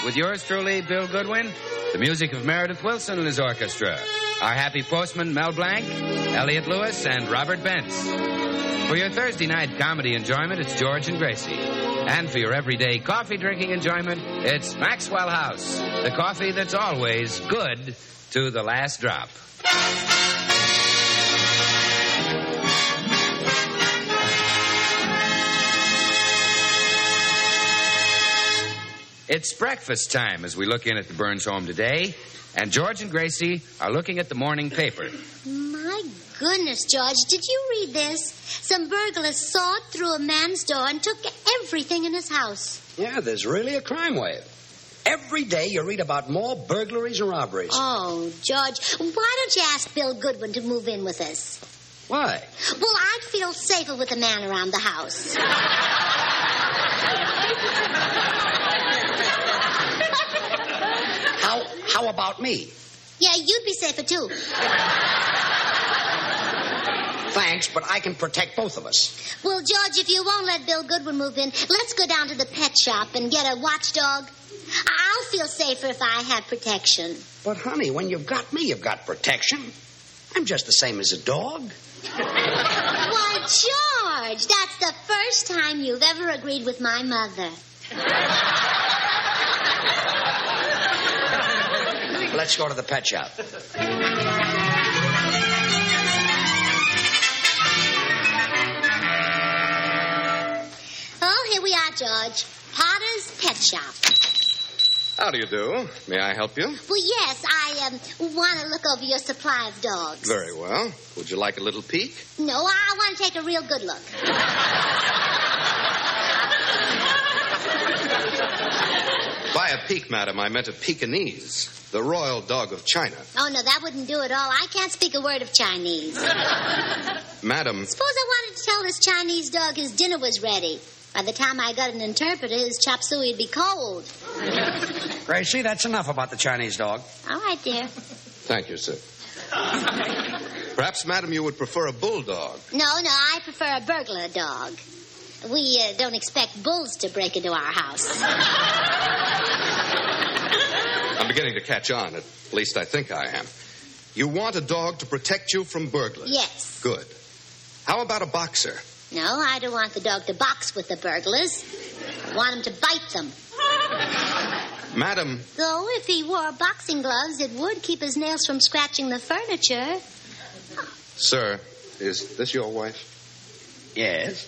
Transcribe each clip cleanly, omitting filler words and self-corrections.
with yours truly, Bill Goodwin, the music of Meredith Wilson and his orchestra, our happy postman, Mel Blanc, Elliot Lewis, and Robert Bentz. For your Thursday night comedy enjoyment, it's George and Gracie. And for your everyday coffee drinking enjoyment, it's Maxwell House, the coffee that's always good to the last drop. It's breakfast time as we look in at the Burns home today, and George and Gracie are looking at the morning paper. My goodness, George, did you read this? Some burglars sawed through a man's door and took everything in his house. Yeah, there's really a crime wave. Every day you read about more burglaries and robberies. Oh, George, why don't you ask Bill Goodwin to move in with us? Why? Well, I'd feel safer with a man around the house. How about me? Yeah, you'd be safer, too. Thanks, but I can protect both of us. Well, George, if you won't let Bill Goodwin move in, let's go down to the pet shop and get a watchdog. I'll feel safer if I have protection. But, honey, when you've got me, you've got protection. I'm just the same as a dog. Why, George, that's the first time you've ever agreed with my mother. Let's go to the pet shop. Oh, here we are, George. Potter's Pet Shop. How do you do? May I help you? Well, yes, I want to look over your supply of dogs. Very well. Would you like a little peek? No, I want to take a real good look. By a peek, madam, I meant a Pekingese, the royal dog of China. Oh, no, that wouldn't do at all. I can't speak a word of Chinese. Madam... Suppose I wanted to tell this Chinese dog his dinner was ready. By the time I got an interpreter, his chop suey would be cold. Gracie, that's enough about the Chinese dog. All right, dear. Thank you, sir. Perhaps, madam, you would prefer a bulldog. No, I prefer a burglar dog. We don't expect bulls to break into our house. I'm beginning to catch on. At least I think I am. You want a dog to protect you from burglars? Yes. Good. How about a boxer? No, I don't want the dog to box with the burglars. I want him to bite them. Madam... Though if he wore boxing gloves, it would keep his nails from scratching the furniture. Sir, is this your wife? Yes.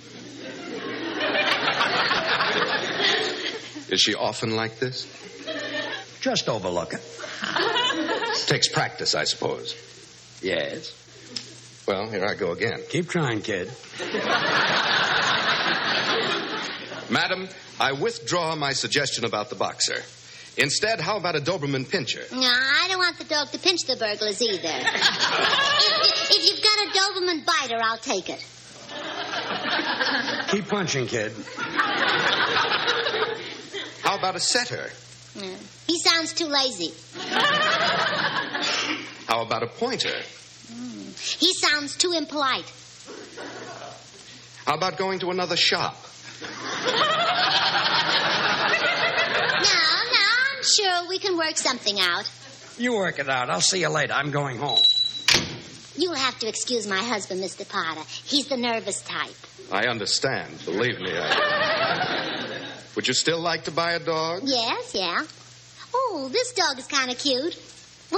Is she often like this? Just overlook it. Takes practice, I suppose. Yes. Well, here I go again. Keep trying, kid. Madam, I withdraw my suggestion about the boxer. Instead, how about a Doberman Pinscher? No, I don't want the dog to pinch the burglars either. If you've got a Doberman biter, I'll take it. Keep punching, kid. How about a setter? Yeah. He sounds too lazy. How about a pointer? He sounds too impolite. How about going to another shop? No, I'm sure we can work something out. You work it out. I'll see you later. I'm going home. You'll have to excuse my husband, Mr. Potter. He's the nervous type. I understand. Believe me. Would you still like to buy a dog? Yes, yeah. Oh, this dog is kind of cute.